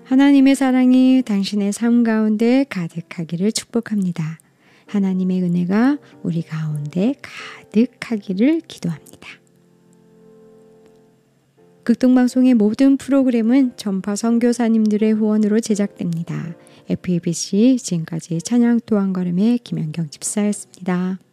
하나님의 사랑이 당신의 삶 가운데 가득하기를 축복합니다. 하나님의 은혜가 우리 가운데 가득하기를 기도합니다. 극동방송의 모든 프로그램은 전파 선교사님들의 후원으로 제작됩니다. FEBC 지금까지 찬양 또 한 걸음의 김연경 집사였습니다.